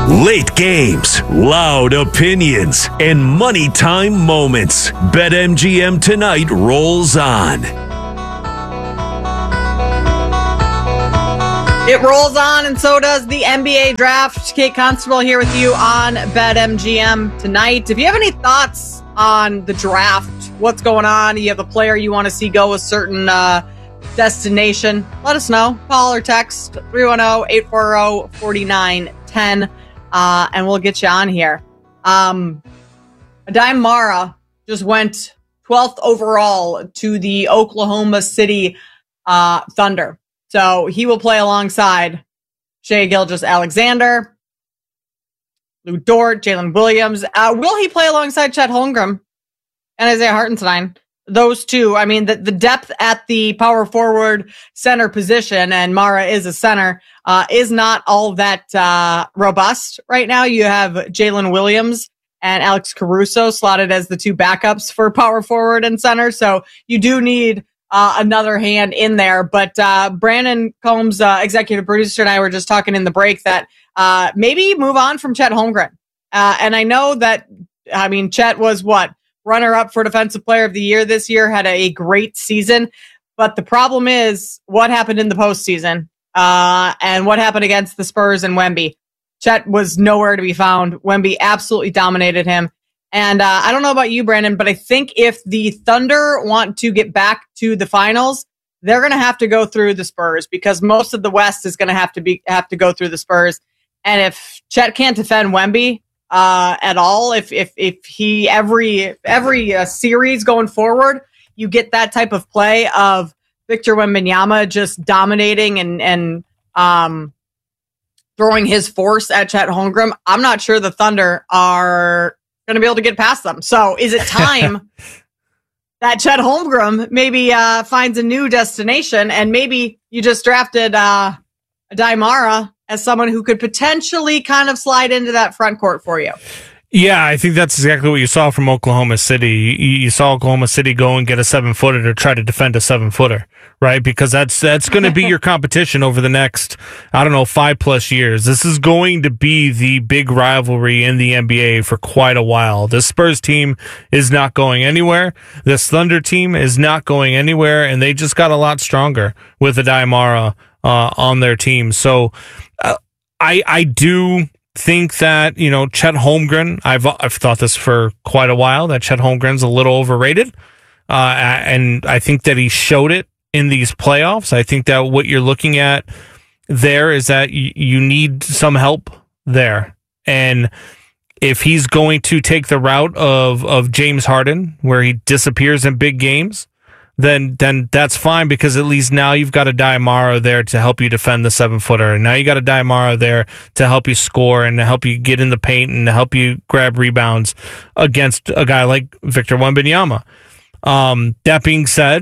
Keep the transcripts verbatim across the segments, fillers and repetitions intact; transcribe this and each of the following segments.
Late games, loud opinions, and money time moments. BetMGM Tonight rolls on. It rolls on, and so does the N B A draft. Kate Constable here with you on BetMGM Tonight. If you have any thoughts on the draft, what's going on, you have a player you want to see go a certain uh, destination, let us know. Call or text three one zero, eight four zero, four nine one zero, uh, and we'll get you on here. Um, Aday Mara just went twelfth overall to the Oklahoma City uh, Thunder. So he will play alongside Shai Gilgeous-Alexander, Lou Dort, Jalen Williams. Uh, will he play alongside Chet Holmgren and Isaiah Hartenstein? Those two, I mean, the, the depth at the power forward center position, and Mara is a center, uh, is not all that uh, robust right now. You have Jalen Williams and Alex Caruso slotted as the two backups for power forward and center. So you do need Uh, another hand in there. But uh, Brandon Combs, uh, executive producer, and I were just talking in the break that uh, maybe move on from Chet Holmgren. Uh, and I know that, I mean, Chet was what? Runner-up for Defensive Player of the Year this year, had a, a great season. But the problem is what happened in the postseason uh, and what happened against the Spurs and Wemby. Chet was nowhere to be found. Wemby absolutely dominated him. And uh, I don't know about you, Brandon, but I think if the Thunder want to get back to the finals, they're going to have to go through the Spurs, because most of the West is going to have to be have to go through the Spurs. And if Chet can't defend Wemby uh, at all, if if if he every every uh, series going forward, you get that type of play of Victor Wembanyama just dominating and and um, throwing his force at Chet Holmgren, I'm not sure the Thunder are going to be able to get past them. So is it time that Chet Holmgren maybe uh, finds a new destination, and maybe you just drafted uh, Aday Mara as someone who could potentially kind of slide into that front court for you? Yeah, I think that's exactly what you saw from Oklahoma City. You, you saw Oklahoma City go and get a seven-footer to try to defend a seven-footer, right? Because that's that's going to be your competition over the next, I don't know, five-plus years. This is going to be the big rivalry in the N B A for quite a while. This Spurs team is not going anywhere. This Thunder team is not going anywhere, and they just got a lot stronger with Aday Mara uh, on their team. So uh, I I do... think that, you know, Chet Holmgren, I've I've thought this for quite a while, that Chet Holmgren's a little overrated. Uh, and I think that he showed it in these playoffs. I think that what you're looking at there is that y- you need some help there. And if he's going to take the route of, of James Harden, where he disappears in big games, then then that's fine, because at least now you've got Aday Mara there to help you defend the seven-footer. And now you got Aday Mara there to help you score and to help you get in the paint and to help you grab rebounds against a guy like Victor Wembanyama. Um, that being said,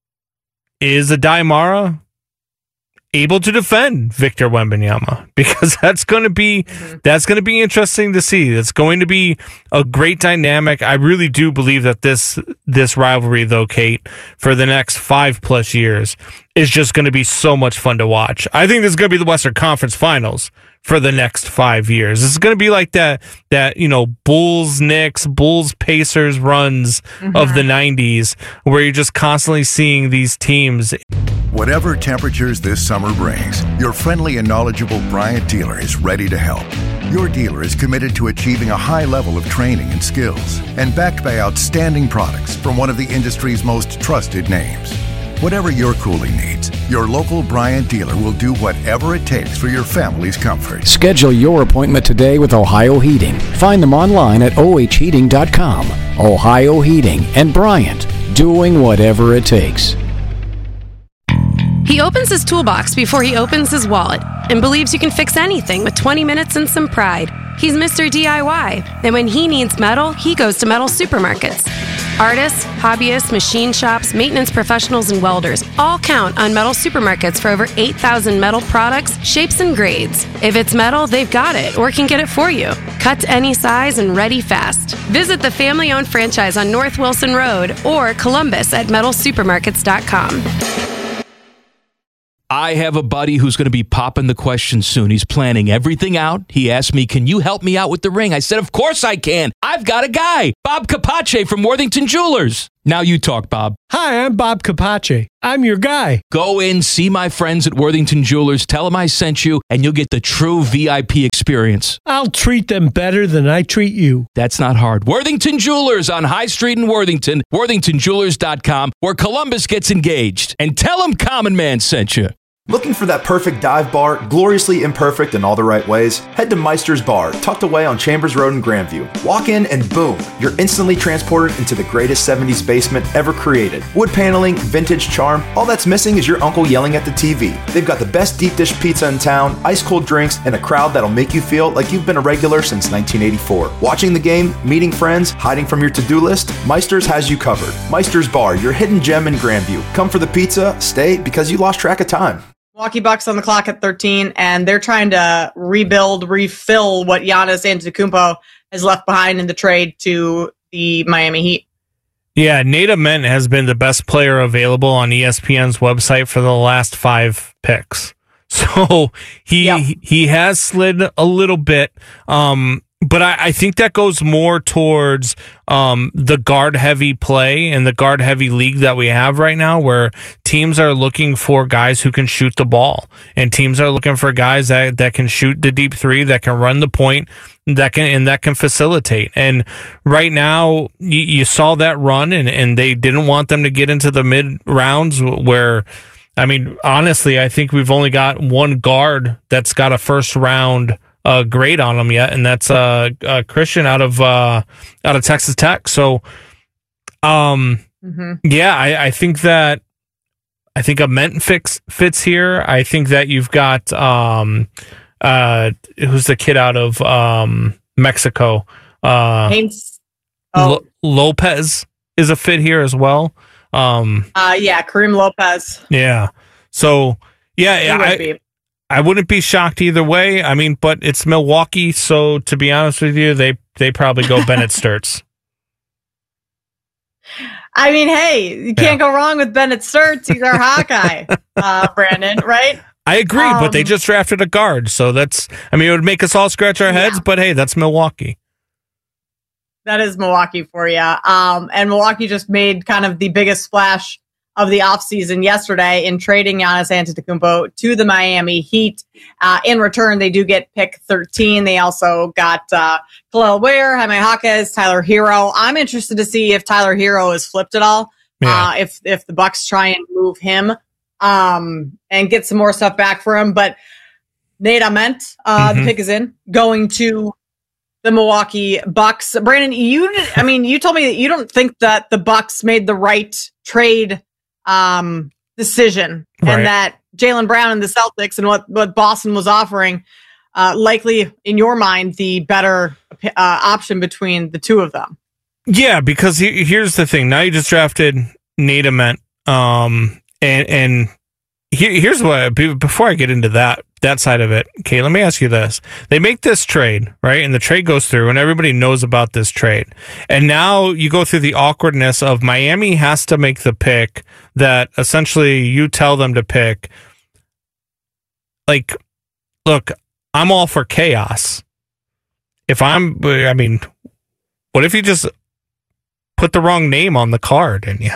is Aday Mara able to defend Victor Wembanyama? Because that's going to be mm-hmm. that's going to be interesting to see. It's going to be a great dynamic. I really do believe that this this rivalry, though, Kate, for the next five plus years is just going to be so much fun to watch. I think this is going to be the Western Conference Finals for the next five years. This is going to be like that that you know Bulls Knicks, Bulls Pacers runs mm-hmm. of the nineties, where you're just constantly seeing these teams. Whatever temperatures this summer brings, your friendly and knowledgeable Bryant dealer is ready to help. Your dealer is committed to achieving a high level of training and skills, and backed by outstanding products from one of the industry's most trusted names. Whatever your cooling needs, your local Bryant dealer will do whatever it takes for your family's comfort. Schedule your appointment today with Ohio Heating. Find them online at O H heating dot com. Ohio Heating and Bryant, doing whatever it takes. He opens his toolbox before he opens his wallet and believes you can fix anything with twenty minutes and some pride. He's Mister D I Y, and when he needs metal, he goes to Metal Supermarkets. Artists, hobbyists, machine shops, maintenance professionals, and welders all count on Metal Supermarkets for over eight thousand metal products, shapes, and grades. If it's metal, they've got it or can get it for you. Cut to any size and ready fast. Visit the family-owned franchise on North Wilson Road or Columbus at metal supermarkets dot com. I have a buddy who's going to be popping the question soon. He's planning everything out. He asked me, can you help me out with the ring? I said, of course I can. I've got a guy, Bob Capace from Worthington Jewelers. Now you talk, Bob. Hi, I'm Bob Capace. I'm your guy. Go in, see my friends at Worthington Jewelers, tell them I sent you, and you'll get the true V I P experience. I'll treat them better than I treat you. That's not hard. Worthington Jewelers on High Street in Worthington, worthington jewelers dot com, where Columbus gets engaged. And tell them Common Man sent you. Looking for that perfect dive bar, gloriously imperfect in all the right ways? Head to Meister's Bar, tucked away on Chambers Road in Grandview. Walk in and boom, you're instantly transported into the greatest seventies basement ever created. Wood paneling, vintage charm, all that's missing is your uncle yelling at the T V. They've got the best deep dish pizza in town, ice cold drinks, and a crowd that'll make you feel like you've been a regular since nineteen eighty-four. Watching the game, meeting friends, hiding from your to-do list, Meister's has you covered. Meister's Bar, your hidden gem in Grandview. Come for the pizza, stay because you lost track of time. Milwaukee Bucks on the clock at thirteen, and they're trying to rebuild, refill what Giannis Antetokounmpo has left behind in the trade to the Miami Heat. Yeah, Nate Ament has been the best player available on E S P N's website for the last five picks. So he yep. he has slid a little bit. Um, But I, I think that goes more towards um, the guard-heavy play and the guard-heavy league that we have right now, where teams are looking for guys who can shoot the ball, and teams are looking for guys that, that can shoot the deep three, that can run the point, that can and that can facilitate. And right now, you, you saw that run, and, and they didn't want them to get into the mid rounds where. I mean, honestly, I think we've only got one guard that's got a first round uh, grade on him yet, and that's uh, uh, Christian out of uh, out of Texas Tech. So, um, mm-hmm. yeah, I, I think that I think a Ament fix fits here. I think that you've got um, uh, who's the kid out of um, Mexico? Uh, Haynes. Oh. L- Lopez is a fit here as well. Um, uh, yeah, Kareem Lopez. Yeah. So, yeah, I, I wouldn't be shocked either way. I mean, but it's Milwaukee, so to be honest with you, they, they probably go Bennett Sturts. I mean, hey, you can't yeah. go wrong with Bennett Sturts. He's our Hawkeye, uh, Brandon, right? I agree, um, but they just drafted a guard, so that's, I mean, it would make us all scratch our heads, yeah. but hey, that's Milwaukee. That is Milwaukee for you. Um, and Milwaukee just made kind of the biggest splash of the offseason yesterday in trading Giannis Antetokounmpo to the Miami Heat. Uh, in return, they do get pick thirteen. They also got uh, Khalil Ware, Jaime Jaquez, Tyler Hero. I'm interested to see if Tyler Hero is flipped at all. Yeah. Uh, if if the Bucks try and move him um, and get some more stuff back for him. But Nate Ament, uh, mm-hmm. the pick is in, going to the Milwaukee Bucks. Brandon, you, I mean, you told me that you don't think that the Bucks made the right trade um, decision, right. and that Jaylen Brown and the Celtics and what, what Boston was offering, uh, likely in your mind, the better uh, option between the two of them. Yeah, because he, here's the thing. Now you just drafted Nate Ament, um, and, and here, here's what, before I get into that, that side of it, okay, let me ask you this. They make this trade, right? And the trade goes through and everybody knows about this trade. And now you go through the awkwardness of Miami has to make the pick that essentially you tell them to pick. Like, look, I'm all for chaos. If I'm, I mean, what if you just put the wrong name on the card and you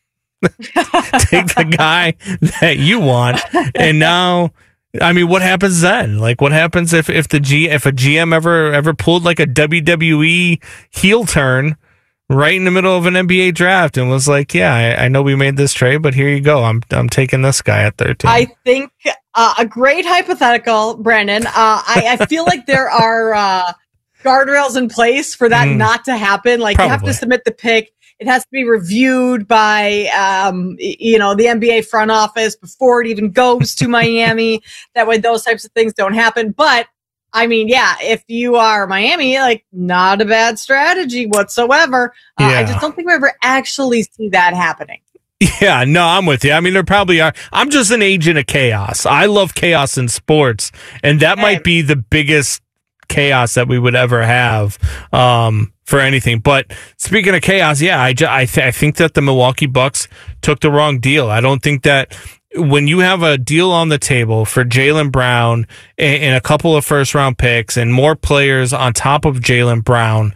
take the guy that you want, and now, I mean, what happens then? Like, what happens if, if the G if a G M ever ever pulled like a W W E heel turn right in the middle of an N B A draft and was like, "Yeah, I, I know we made this trade, but here you go. I'm I'm taking this guy at thirteen." I think uh, a great hypothetical, Brandon. Uh, I, I feel like there are uh, guardrails in place for that mm, not to happen. Like probably. You have to submit the pick. It has to be reviewed by, um, you know, the N B A front office before it even goes to Miami. That way those types of things don't happen. But, I mean, yeah, if you are Miami, like, not a bad strategy whatsoever. Uh, yeah. I just don't think we ever actually see that happening. Yeah, no, I'm with you. I mean, there probably are. I'm just an agent of chaos. I love chaos in sports, and that hey. might be the biggest chaos that we would ever have um, for anything. But speaking of chaos, yeah, I, I, th- I think that the Milwaukee Bucks took the wrong deal. I don't think that when you have a deal on the table for Jaylen Brown and, and a couple of first round picks and more players on top of Jaylen Brown,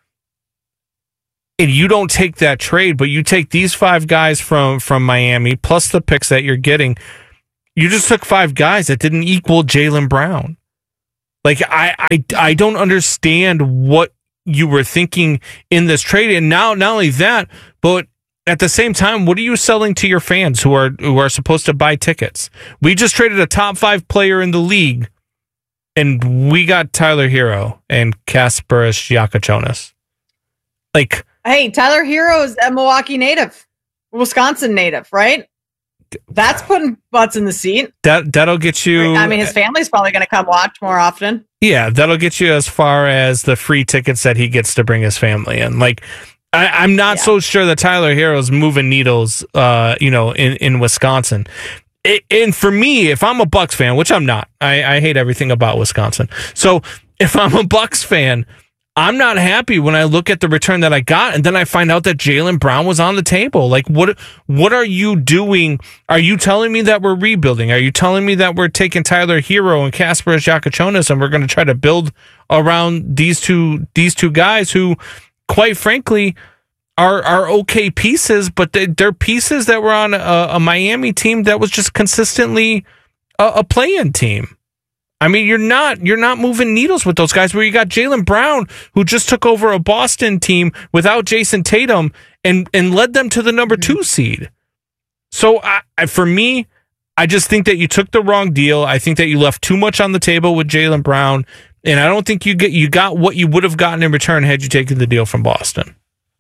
and you don't take that trade, but you take these five guys from, from Miami plus the picks that you're getting, you just took five guys that didn't equal Jaylen Brown. Like, I, I, I don't understand what you were thinking in this trade. And now, not only that, but at the same time, what are you selling to your fans who are who are supposed to buy tickets? We just traded a top five player in the league, and we got Tyler Hero and Kasparas Giacochonis. Like, hey, Tyler Hero is a Milwaukee native, Wisconsin native, right? That's putting butts in the seat. That that'll get you. I mean, his family's probably going to come watch more often. Yeah, that'll get you as far as the free tickets that he gets to bring his family in. Like, I, I'm not yeah. so sure that Tyler Hero's moving needles, uh, you know, in, in Wisconsin. It, and for me, if I'm a Bucks fan, which I'm not, I, I hate everything about Wisconsin. So if I'm a Bucks fan, I'm not happy when I look at the return that I got, and then I find out that Jaylen Brown was on the table. Like, what what are you doing? Are you telling me that we're rebuilding? Are you telling me that we're taking Tyler Hero and Kasparas Giacochonis and we're going to try to build around these two these two guys who, quite frankly, are are okay pieces, but they, they're pieces that were on a, a Miami team that was just consistently a, a play-in team. I mean, you're not you're not moving needles with those guys. Where you got Jaylen Brown, who just took over a Boston team without Jason Tatum and and led them to the number two seed. So I, I, for me, I just think that you took the wrong deal. I think that you left too much on the table with Jaylen Brown, and I don't think you get you got what you would have gotten in return had you taken the deal from Boston.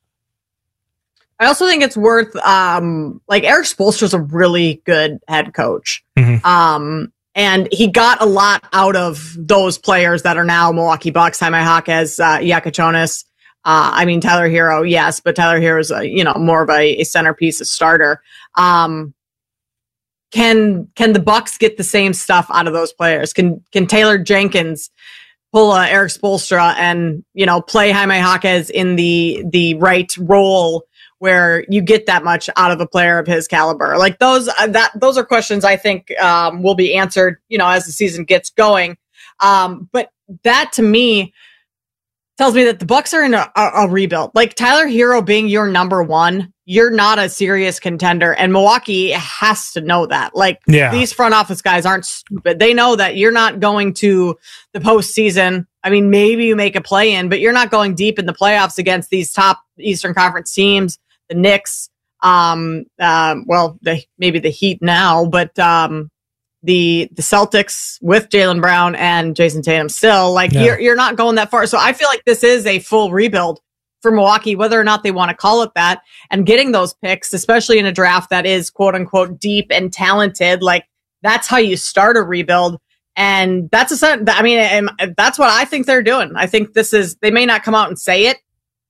I also think it's worth um, like Erik Spoelstra's a really good head coach. Mm-hmm. Um, And he got a lot out of those players that are now Milwaukee Bucks, Jaime Jaquez, uh, Giacochonis. Uh, I mean, Tyler Hero, yes, but Tyler Hero is, a, you know, more of a, a centerpiece, a starter. Um, can can the Bucks get the same stuff out of those players? Can can Taylor Jenkins pull uh, Erik Spoelstra and, you know, play Jaime Jaquez in the the right role where you get that much out of a player of his caliber? Like those, uh, that those are questions I think um, will be answered, you know, as the season gets going. Um, but that to me tells me that the Bucks are in a, a, a rebuild. Like Tyler Hero being your number one, you're not a serious contender, and Milwaukee has to know that. Like yeah. these front office guys aren't stupid. They know that you're not going to the postseason. I mean, maybe you make a play in, but you're not going deep in the playoffs against these top Eastern Conference teams. The Knicks, um, uh, well, the, maybe the Heat now, but um, the the Celtics with Jaylen Brown and Jason Tatum still, like yeah. you're you're not going that far. So I feel like this is a full rebuild for Milwaukee, whether or not they want to call it that. And getting those picks, especially in a draft that is quote unquote deep and talented, like that's how you start a rebuild. And that's a, I mean, that's what I think they're doing. I think this is, they may not come out and say it.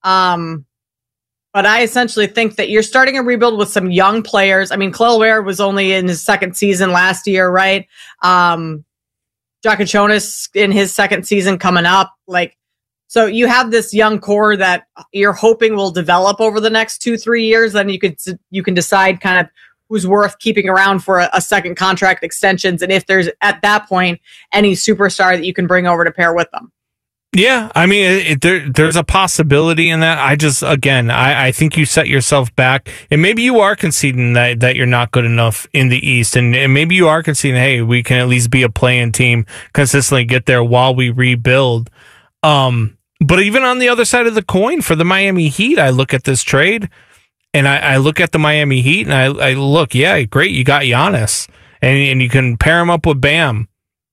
Um, But I essentially think that you're starting a rebuild with some young players. I mean, Kel'el Ware was only in his second season last year, right? Um, Giacochonis in his second season coming up. Like, so you have this young core that you're hoping will develop over the next two, three years. Then you could you can decide kind of who's worth keeping around for a, a second contract extensions, and if there's at that point any superstar that you can bring over to pair with them. Yeah, I mean, it, it, there, there's a possibility in that. I just, again, I, I think you set yourself back, and maybe you are conceding that, that you're not good enough in the East, and, and maybe you are conceding, hey, we can at least be a play-in team, consistently get there while we rebuild. Um, but even on the other side of the coin, for the Miami Heat, I look at this trade, and I, I look at the Miami Heat, and I, I look, yeah, great, you got Giannis, and, and you can pair him up with Bam,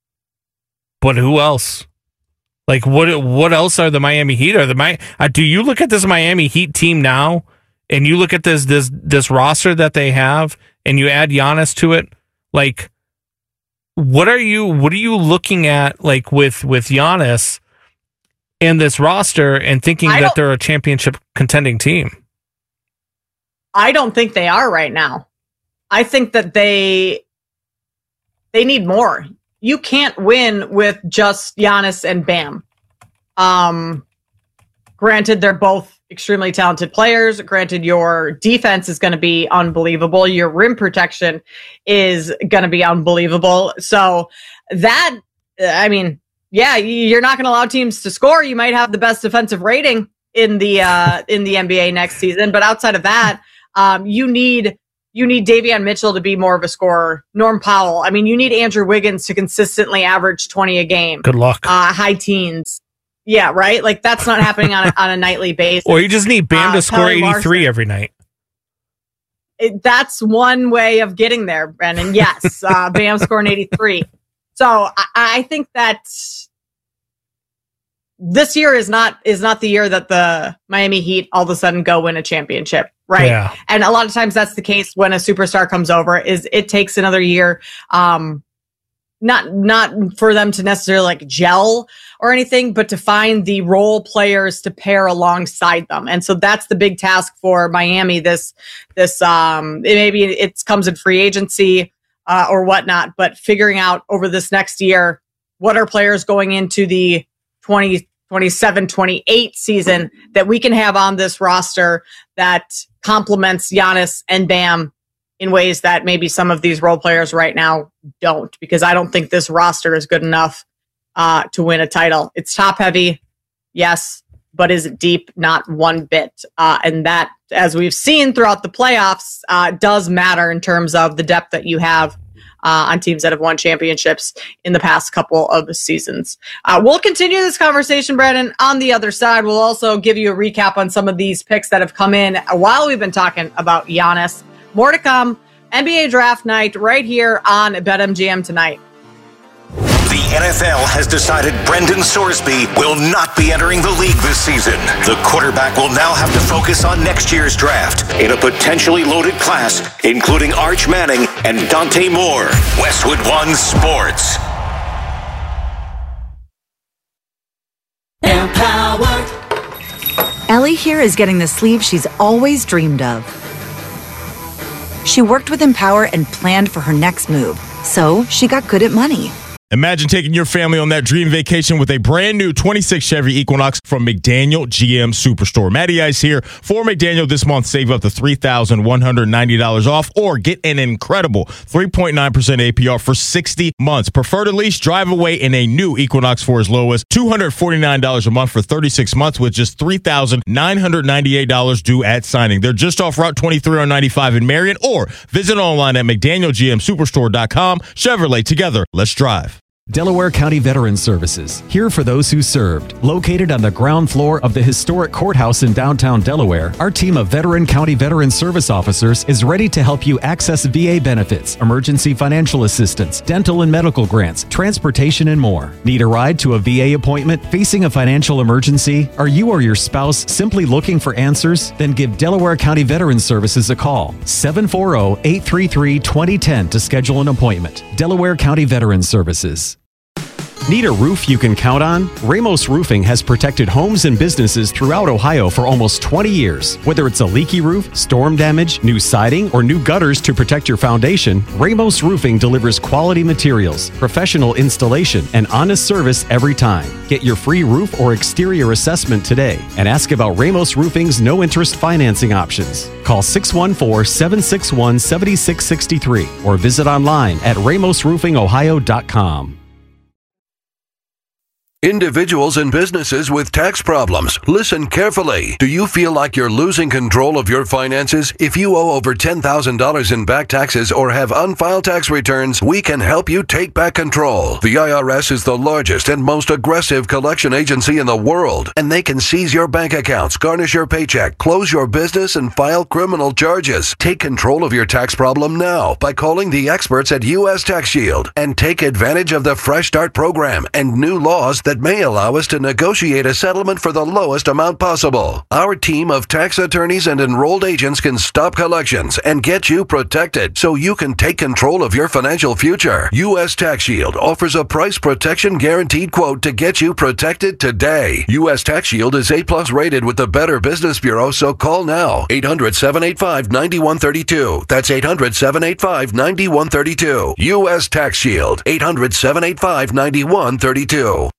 but who else? Like, what what else are the Miami Heat? Are the Mi- uh, do you look at this Miami Heat team now, and you look at this this this roster that they have, and you add Giannis to it? Like, what are you what are you looking at, like, with with Giannis and this roster, and thinking that they're a championship contending team? I don't think they are right now. I think that they they need more. You can't win with just Giannis and Bam. Um, granted, they're both extremely talented players. Granted, your defense is going to be unbelievable. Your rim protection is going to be unbelievable. So that, I mean, yeah, you're not going to allow teams to score. You might have the best defensive rating in the uh, in the N B A next season, but outside of that, um, you need you need Davion Mitchell to be more of a scorer. Norm Powell. I mean, you need Andrew Wiggins to consistently average twenty a game. Good luck. Uh, high teens. Yeah, right? Like, that's not happening on a, on a nightly basis. Or you just need Bam uh, to score Kelly eighty-three Larson. every night. It, that's one way of getting there, Brennan. Yes, uh, Bam scoring eighty-three. So I, I think that this year is not is not the year that the Miami Heat all of a sudden go win a championship, right? Yeah. And a lot of times that's the case when a superstar comes over. Is it takes another year, um, not not for them to necessarily like gel or anything, but to find the role players to pair alongside them. And so that's the big task for Miami. This this um, it, maybe it comes in free agency uh, or whatnot, but figuring out over this next year what are players going into the twenty twenty-seven twenty-eight season that we can have on this roster that complements Giannis and Bam in ways that maybe some of these role players right now don't, because I don't think this roster is good enough uh, to win a title. It's top heavy, yes, but is it deep? Not one bit. Uh, and that, as we've seen throughout the playoffs, uh, does matter in terms of the depth that you have Uh, on teams that have won championships in the past couple of seasons. Uh, we'll continue this conversation, Brandon. On the other side, we'll also give you a recap on some of these picks that have come in while we've been talking about Giannis. More to come. N B A Draft Night right here on BetMGM tonight. The N F L has decided Brendan Sorsby will not be entering the league this season. The quarterback will now have to focus on next year's draft in a potentially loaded class, including Arch Manning and Dante Moore. Westwood One Sports. Empowered. Ellie here is getting the sleeve she's always dreamed of. She worked with Empower and planned for her next move, so she got good at money. Imagine taking your family on that dream vacation with a brand new twenty-six Chevy Equinox from McDaniel G M Superstore. Matty Ice here for McDaniel this month. Save up to three thousand one hundred ninety dollars off or get an incredible three point nine percent A P R for sixty months. Prefer to lease, drive away in a new Equinox for as low as two hundred forty-nine dollars a month for thirty-six months with just three thousand nine hundred ninety-eight dollars due at signing. They're just off Route twenty-three on ninety-five in Marion, or visit online at McDaniel G M Superstore dot com. Chevrolet, together, let's drive. Delaware County Veterans Services, here for those who served. Located on the ground floor of the historic courthouse in downtown Delaware, our team of veteran county veteran service officers is ready to help you access V A benefits, emergency financial assistance, dental and medical grants, transportation, and more. Need a ride to a V A appointment? Facing a financial emergency? Are you or your spouse simply looking for answers? Then give Delaware County Veterans Services a call. seven four zero, eight three three, two zero one zero to schedule an appointment. Delaware County Veterans Services. Need a roof you can count on? Ramos Roofing has protected homes and businesses throughout Ohio for almost twenty years. Whether it's a leaky roof, storm damage, new siding, or new gutters to protect your foundation, Ramos Roofing delivers quality materials, professional installation, and honest service every time. Get your free roof or exterior assessment today and ask about Ramos Roofing's no-interest financing options. Call six one four, seven six one, seven six six three or visit online at ramos roofing ohio dot com. Individuals and businesses with tax problems, listen carefully. Do you feel like you're losing control of your finances? If you owe over ten thousand dollars in back taxes or have unfiled tax returns, we can help you take back control. The I R S is the largest and most aggressive collection agency in the world, and they can seize your bank accounts, garnish your paycheck, close your business, and file criminal charges. Take control of your tax problem now by calling the experts at U S Tax Shield and take advantage of the Fresh Start program and new laws that that may allow us to negotiate a settlement for the lowest amount possible. Our team of tax attorneys and enrolled agents can stop collections and get you protected so you can take control of your financial future. U S Tax Shield offers a price protection guaranteed quote to get you protected today. U S Tax Shield is A plus rated with the Better Business Bureau, so call now. eight hundred, seven eight five, nine one three two. That's eight hundred, seven eight five, nine one three two. U S Tax Shield. eight hundred, seven eight five, nine one three two.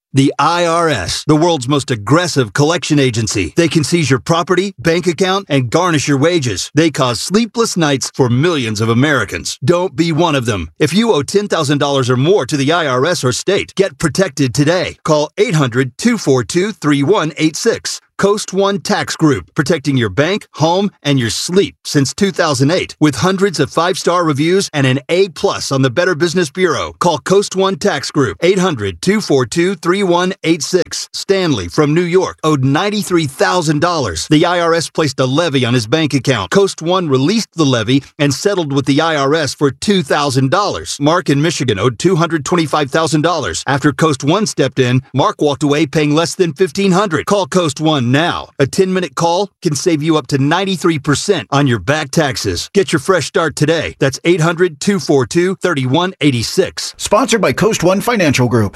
The I R S, the world's most aggressive collection agency. They can seize your property, bank account, and garnish your wages. They cause sleepless nights for millions of Americans. Don't be one of them. If you owe ten thousand dollars or more to the I R S or state, get protected today. Call eight hundred, two four two, three one eight six. Coast One Tax Group, protecting your bank, home, and your sleep since two thousand eight. With hundreds of five-star reviews and an A plus on the Better Business Bureau. Call Coast One Tax Group, eight hundred, two four two, three one eight six. Stanley from New York owed ninety-three thousand dollars. The I R S placed a levy on his bank account. Coast One released the levy and settled with the I R S for two thousand dollars. Mark in Michigan owed two hundred twenty-five thousand dollars. After Coast One stepped in, Mark walked away paying less than fifteen hundred dollars. Call Coast One now. A ten-minute call can save you up to ninety-three percent on your back taxes. Get your fresh start today. That's eight hundred, two four two, three one eight six. Sponsored by Coast One Financial Group.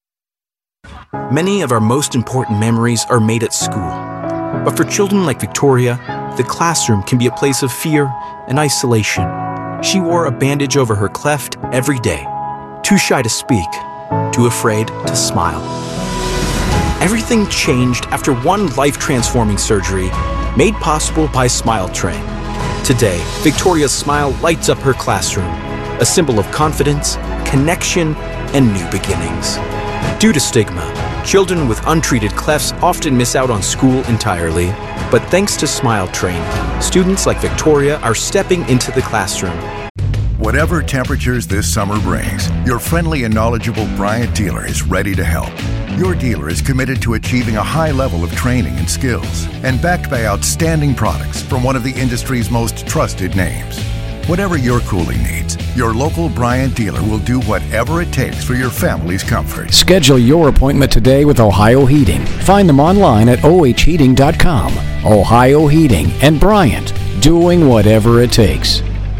Many of our most important memories are made at school. But for children like Victoria, the classroom can be a place of fear and isolation. She wore a bandage over her cleft every day. Too shy to speak, too afraid to smile. Everything changed after one life-transforming surgery made possible by Smile Train. Today, Victoria's smile lights up her classroom, a symbol of confidence, connection, and new beginnings. Due to stigma, children with untreated clefts often miss out on school entirely. But thanks to Smile Train, students like Victoria are stepping into the classroom. Whatever temperatures this summer brings, your friendly and knowledgeable Bryant dealer is ready to help. Your dealer is committed to achieving a high level of training and skills and backed by outstanding products from one of the industry's most trusted names. Whatever your cooling needs, your local Bryant dealer will do whatever it takes for your family's comfort. Schedule your appointment today with Ohio Heating. Find them online at O H heating dot com. Ohio Heating and Bryant, doing whatever it takes.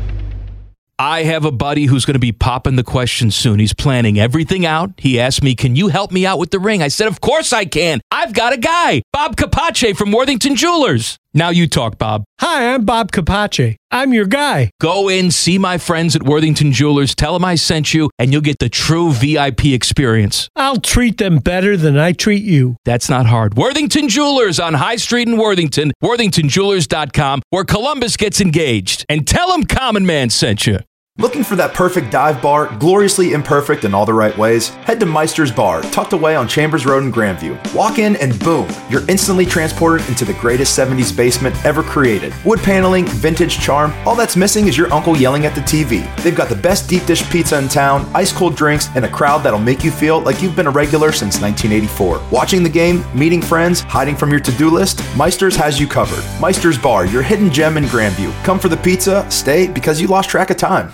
I have a buddy who's going to be popping the question soon. He's planning everything out. He asked me, can you help me out with the ring? I said, of course I can. I've got a guy, Bob Capace from Worthington Jewelers. Now you talk, Bob. Hi, I'm Bob Capace. I'm your guy. Go in, see my friends at Worthington Jewelers, tell them I sent you, and you'll get the true V I P experience. I'll treat them better than I treat you. That's not hard. Worthington Jewelers on High Street in Worthington, worthington jewelers dot com, where Columbus gets engaged. And tell them Common Man sent you. Looking for that perfect dive bar, gloriously imperfect in all the right ways? Head to Meister's Bar, tucked away on Chambers Road in Grandview. Walk in and boom, you're instantly transported into the greatest seventies basement ever created. Wood paneling, vintage charm, all that's missing is your uncle yelling at the T V. They've got the best deep dish pizza in town, ice cold drinks, and a crowd that'll make you feel like you've been a regular since nineteen eighty-four. Watching the game, meeting friends, hiding from your to-do list, Meister's has you covered. Meister's Bar, your hidden gem in Grandview. Come for the pizza, stay because you lost track of time.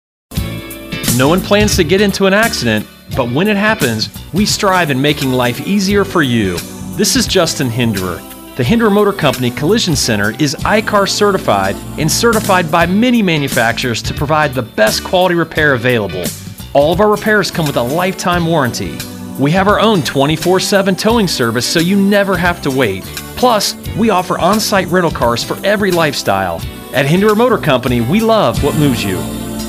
No one plans to get into an accident, but when it happens, we strive in making life easier for you. This is Justin Hinderer. The Hinderer Motor Company Collision Center is I C A R certified and certified by many manufacturers to provide the best quality repair available. All of our repairs come with a lifetime warranty. We have our own twenty-four seven towing service so you never have to wait. Plus, we offer on-site rental cars for every lifestyle. At Hinderer Motor Company, we love what moves you.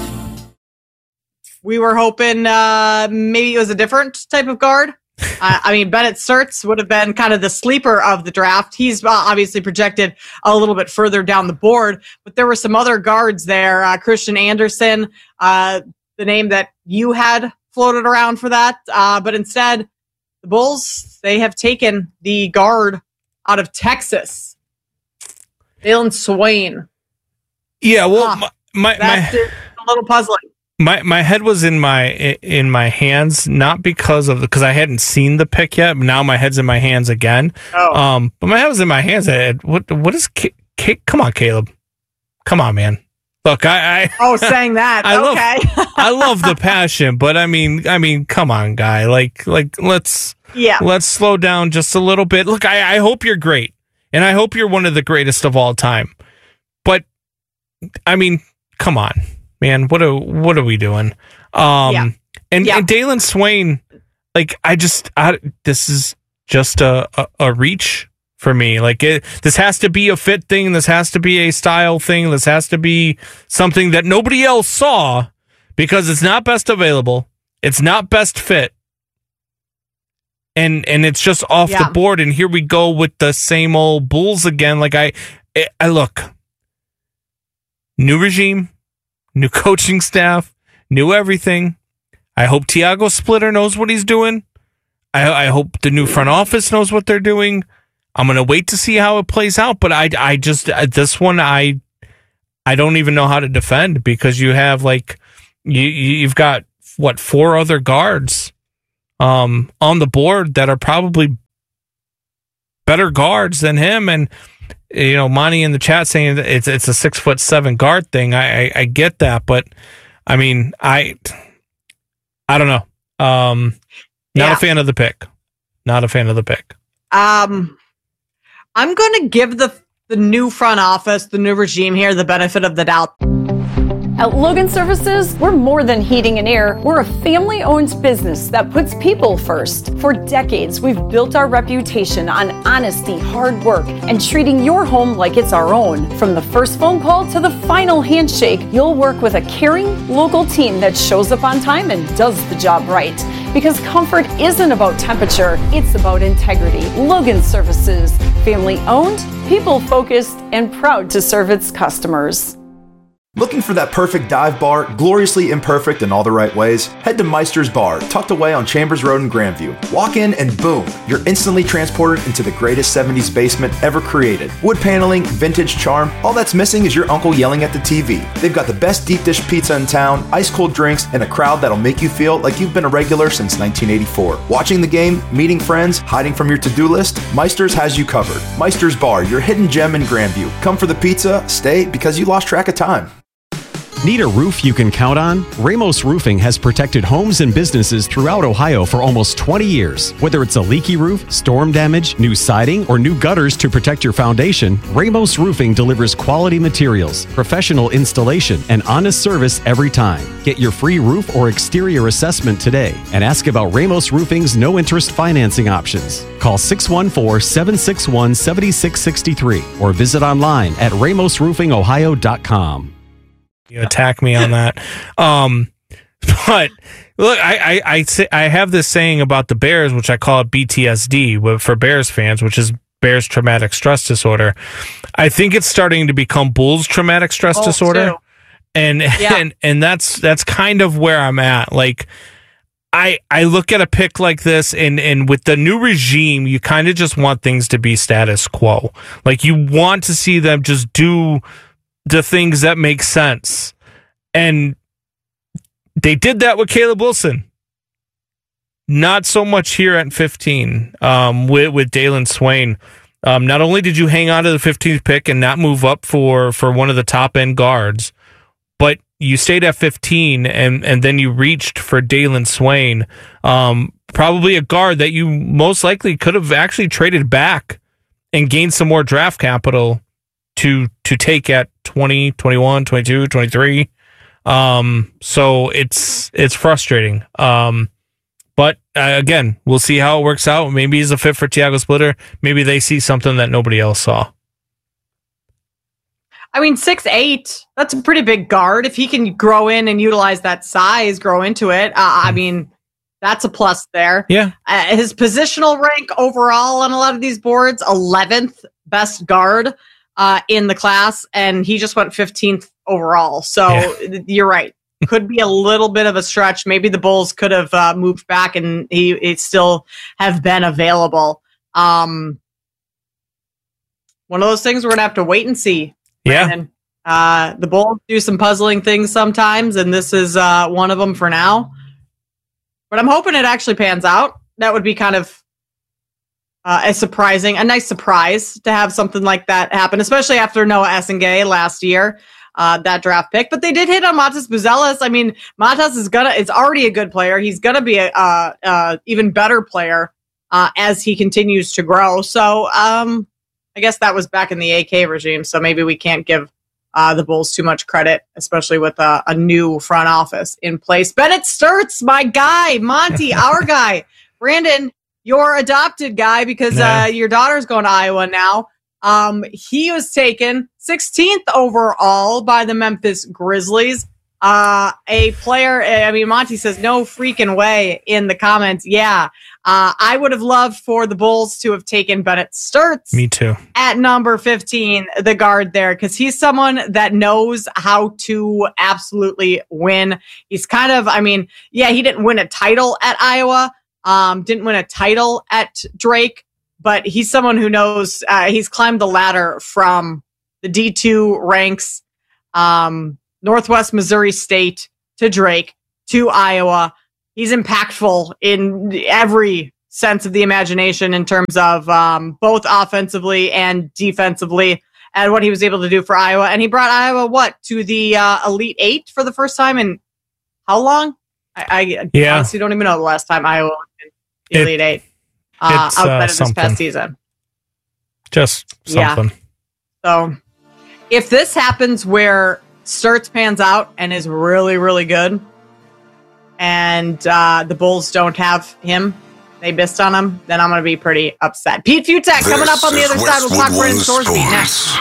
We were hoping uh, maybe it was a different type of guard. uh, I mean, Bennett Certs would have been kind of the sleeper of the draft. He's uh, obviously projected a little bit further down the board, but there were some other guards there. Uh, Christian Anderson, uh, the name that you had floated around for that. Uh, but instead, the Bulls, they have taken the guard out of Texas, Dalen Swain. Yeah, well, huh. my, my, That's my a little puzzling. My my head was in my in my hands, not because of because I hadn't seen the pick yet. But now my head's in my hands again. Oh. Um, but my head was in my hands. I had, what what is K- K- come on, Caleb? Come on, man. Look, I, I oh, saying that. I okay. love I love the passion, but I mean, I mean, come on, guy. Like like let's yeah, let's slow down just a little bit. Look, I I hope you're great, and I hope you're one of the greatest of all time. But I mean, come on. Man, what are what are we doing? Um, yeah. And, yeah. and Dalen Swain, like I just, I, this is just a, a, a reach for me. Like it, this has to be a fit thing. This has to be a style thing. This has to be something that nobody else saw because it's not best available. It's not best fit. and and it's just off Yeah. the board. And here we go with the same old Bulls again. Like I, I look, new regime, new coaching staff, new everything. I hope Tiago Splitter knows what he's doing. I, I hope the new front office knows what they're doing. I'm gonna wait to see how it plays out. But I, I just this one I, I don't even know how to defend because you have like you you've got what four other guards, um, on the board that are probably better guards than him. And you know, Monty in the chat saying that it's it's a six foot seven guard thing. I, I I get that, but I mean I. I don't know. Um, not Yeah. a fan of the pick. Not a fan of the pick. Um, I'm going to give the the new front office, the new regime here, the benefit of the doubt. At Logan Services, we're more than heating and air. We're a family-owned business that puts people first. For decades, we've built our reputation on honesty, hard work, and treating your home like it's our own. From the first phone call to the final handshake, you'll work with a caring, local team that shows up on time and does the job right. Because comfort isn't about temperature, it's about integrity. Logan Services, family-owned, people-focused, and proud to serve its customers. Looking for that perfect dive bar, gloriously imperfect in all the right ways? Head to Meister's Bar, tucked away on Chambers Road in Grandview. Walk in and boom, you're instantly transported into the greatest seventies basement ever created. Wood paneling, vintage charm, all that's missing is your uncle yelling at the T V. They've got the best deep dish pizza in town, ice cold drinks, and a crowd that'll make you feel like you've been a regular since nineteen eighty-four. Watching the game, meeting friends, hiding from your to-do list, Meister's has you covered. Meister's Bar, your hidden gem in Grandview. Come for the pizza, stay because you lost track of time. Need a roof you can count on? Ramos Roofing has protected homes and businesses throughout Ohio for almost twenty years. Whether it's a leaky roof, storm damage, new siding, or new gutters to protect your foundation, Ramos Roofing delivers quality materials, professional installation, and honest service every time. Get your free roof or exterior assessment today and ask about Ramos Roofing's no-interest financing options. Call six one four, seven six one, seven six six three or visit online at ramos roofing ohio dot com. You attack me on that. Um, but look, I, I, I, say, I have this saying about the Bears, which I call it B T S D for Bears fans, which is Bears traumatic stress disorder. I think it's starting to become Bulls traumatic stress Oh, disorder. too. And, Yeah. and, and that's, that's kind of where I'm at. Like, I, I look at a pick like this and, and with the new regime, you kind of just want things to be status quo. Like you want to see them just do the things that make sense. And they did that with Caleb Wilson. Not so much here at fifteen um, with, with Dalen Swain. Um, not only did you hang on to the fifteenth pick and not move up for, for one of the top end guards, but you stayed at fifteen and, and then you reached for Dalen Swain, um, probably a guard that you most likely could have actually traded back and gained some more draft capital to to take at twenty, twenty-one, twenty-two, twenty-three. Um, so it's it's frustrating. Um, but uh, again, we'll see how it works out. Maybe he's a fit for Tiago Splitter. Maybe they see something that nobody else saw. I mean, six eight, that's a pretty big guard. If he can grow in and utilize that size, grow into it, uh, I mean, that's a plus there. Yeah. Uh, his positional rank overall on a lot of these boards, eleventh best guard uh, in the class, and he just went fifteenth overall. So Yeah. you're right. Could be a little bit of a stretch. Maybe the Bulls could have uh, moved back and he it still have been available. Um, one of those things we're going to have to wait and see. Yeah. Brandon. Uh, the Bulls do some puzzling things sometimes, and this is uh, one of them for now. But I'm hoping it actually pans out. That would be kind of uh, a surprising, a nice surprise to have something like that happen, especially after Noah Essengay last year, uh, that draft pick. But they did hit on Matas Buzelis. I mean, Matas is gonna is already a good player. He's gonna be a uh, uh, even better player uh, as he continues to grow. So um, I guess that was back in the A K regime. So maybe we can't give Uh, the Bulls too much credit, especially with a, a new front office in place. Bennett Sturtz, my guy. Monty, our guy. Brandon, your adopted guy, because Yeah. uh, your daughter's going to Iowa now. Um, he was taken sixteenth overall by the Memphis Grizzlies. Uh, a player, I mean, Monty says, no freaking way in the comments. Yeah, Uh, I would have loved for the Bulls to have taken Bennett Sturts. Me too. At number fifteen, the guard there, because he's someone that knows how to absolutely win. He's kind of, I mean, yeah, he didn't win a title at Iowa, um, didn't win a title at Drake, but he's someone who knows, uh, he's climbed the ladder from the D two ranks, um, Northwest Missouri State to Drake to Iowa. He's impactful in every sense of the imagination in terms of um, both offensively and defensively and what he was able to do for Iowa. And he brought Iowa, what, to the uh, Elite Eight for the first time in how long? I, I yeah. honestly don't even know the last time Iowa was in the Elite it, Eight uh, outside uh, of this something. past season. Just something. Yeah. So if this happens where Sturts pans out and is really, really good, and uh, the Bulls don't have him, they missed on him, then I'm going to be pretty upset. Pete Fiutak coming up on the other side. We'll talk Brandon Sorsby next.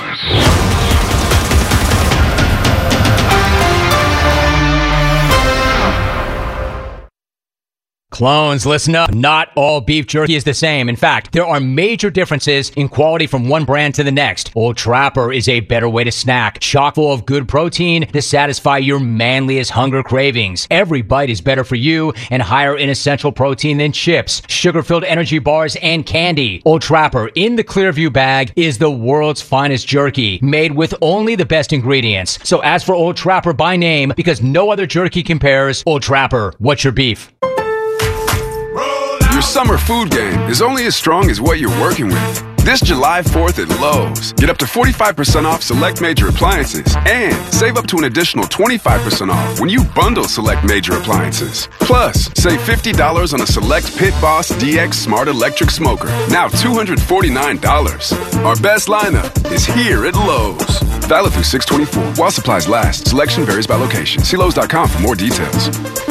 Clones, listen up. Not all beef jerky is the same. In fact, there are major differences in quality from one brand to the next. Old Trapper is a better way to snack, chock full of good protein to satisfy your manliest hunger cravings. Every bite is better for you and higher in essential protein than chips, sugar-filled energy bars, and candy. Old Trapper in the Clearview bag is the world's finest jerky, made with only the best ingredients. So ask for Old Trapper by name because no other jerky compares. Old Trapper, what's your beef? Your summer food game is only as strong as what you're working with. This July fourth at Lowe's, get up to forty-five percent off select major appliances and save up to an additional twenty-five percent off when you bundle select major appliances. Plus, save fifty dollars on a select Pit Boss D X Smart Electric Smoker, now two hundred forty-nine dollars. Our best lineup is here at Lowe's. Valid through six twenty-four while supplies last. Selection varies by location. See Lowe's dot com for more details.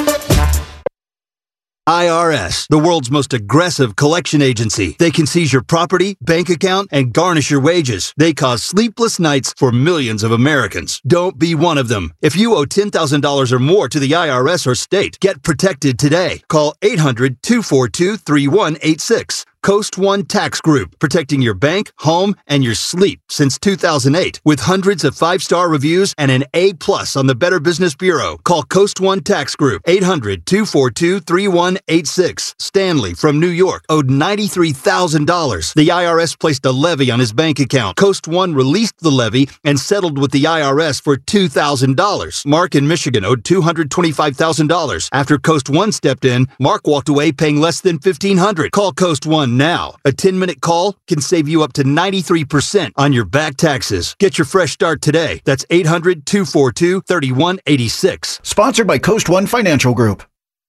I R S, the world's most aggressive collection agency. They can seize your property, bank account, and garnish your wages. They cause sleepless nights for millions of Americans. Don't be one of them. If you owe ten thousand dollars or more to the I R S or state, get protected today. Call eight hundred, two four two, three one eight six. Coast One Tax Group, protecting your bank, home, and your sleep since two thousand eight. With hundreds of five-star reviews and an A plus on the Better Business Bureau. Call Coast One Tax Group, eight hundred, two four two, three one eight six. Stanley from New York owed ninety-three thousand dollars. The I R S placed a levy on his bank account. Coast One released the levy and settled with the I R S for two thousand dollars. Mark in Michigan owed two hundred twenty-five thousand dollars. After Coast One stepped in, Mark walked away paying less than fifteen hundred dollars. Call Coast One now. A ten-minute call can save you up to ninety-three percent on your back taxes. Get your fresh start today. That's eight hundred, two four two, three one eight six. Sponsored by Coast One Financial Group.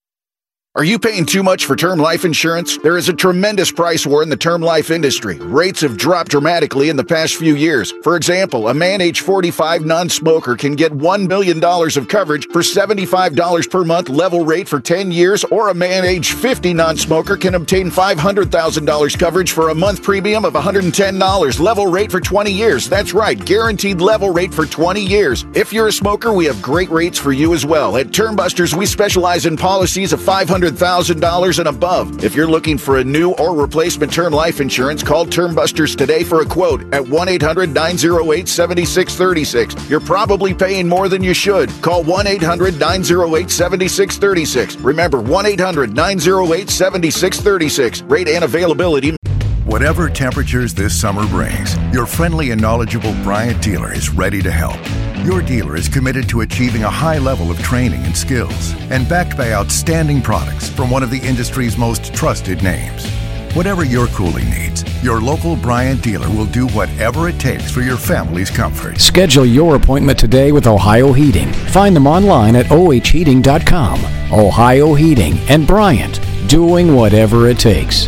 Are you paying too much for term life insurance? There is a tremendous price war in the term life industry. Rates have dropped dramatically in the past few years. For example, a man age forty-five non-smoker can get one million dollars of coverage for seventy-five dollars per month level rate for ten years, or a man age fifty non-smoker can obtain five hundred thousand dollars coverage for a month premium of one hundred ten dollars level rate for twenty years. That's right, guaranteed level rate for twenty years. If you're a smoker, we have great rates for you as well. At Term Busters, we specialize in policies of five hundred thousand dollars and above. If you're looking for a new or replacement term life insurance, call Term Busters today for a quote at one eight hundred, nine oh eight, seven six three six. You're probably paying more than you should. Call one eight hundred, nine oh eight, seven six three six. Remember, one eight hundred, nine oh eight, seven six three six. Rate and availability. Whatever temperatures this summer brings, your friendly and knowledgeable Bryant dealer is ready to help. Your dealer is committed to achieving a high level of training and skills, and backed by outstanding products from one of the industry's most trusted names. Whatever your cooling needs, your local Bryant dealer will do whatever it takes for your family's comfort. Schedule your appointment today with Ohio Heating. Find them online at O H heating dot com. Ohio Heating and Bryant, doing whatever it takes.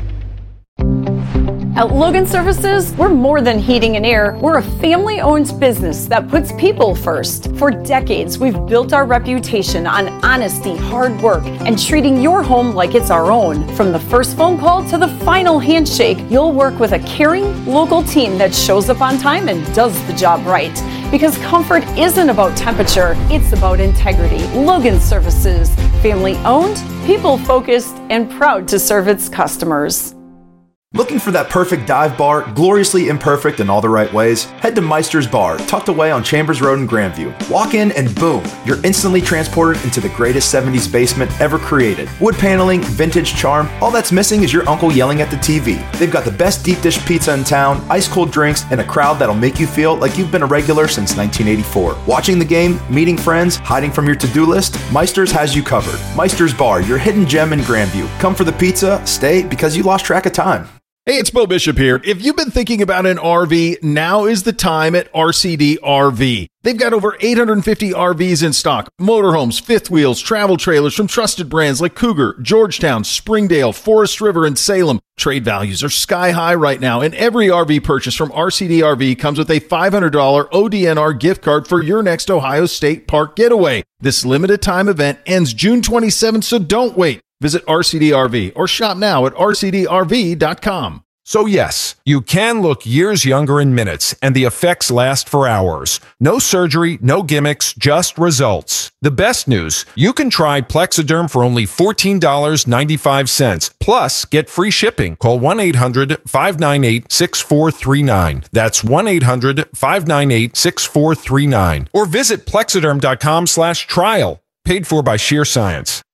At Logan Services, we're more than heating and air. We're a family-owned business that puts people first. For decades, we've built our reputation on honesty, hard work, and treating your home like it's our own. From the first phone call to the final handshake, you'll work with a caring, local team that shows up on time and does the job right. Because comfort isn't about temperature, it's about integrity. Logan Services, family owned, people focused, and proud to serve its customers. Looking for that perfect dive bar, gloriously imperfect in all the right ways? Head to Meister's Bar, tucked away on Chambers Road in Grandview. Walk in and boom, you're instantly transported into the greatest seventies basement ever created. Wood paneling, vintage charm, all that's missing is your uncle yelling at the T V. They've got the best deep dish pizza in town, ice cold drinks, and a crowd that'll make you feel like you've been a regular since nineteen eighty-four. Watching the game, meeting friends, hiding from your to-do list, Meister's has you covered. Meister's Bar, your hidden gem in Grandview. Come for the pizza, stay because you lost track of time. Hey, it's Bo Bishop here. If you've been thinking about an R V, now is the time at R C D R V. They've got over eight hundred fifty R Vs in stock. Motorhomes, fifth wheels, travel trailers from trusted brands like Cougar, Georgetown, Springdale, Forest River, and Salem. Trade values are sky high right now, and every R V purchase from R C D R V comes with a five hundred dollars O D N R gift card for your next Ohio State Park getaway. This limited time event ends June twenty-seventh, so don't wait. Visit R C D R V or shop now at R C D R V dot com. So yes, you can look years younger in minutes, and the effects last for hours. No surgery, no gimmicks, just results. The best news, you can try Plexiderm for only fourteen dollars and ninety-five cents. Plus, get free shipping. Call one eight hundred, five nine eight, six four three nine. That's one eight hundred, five nine eight, six four three nine. Or visit Plexiderm dot com slash trial. Paid for by Sheer Science.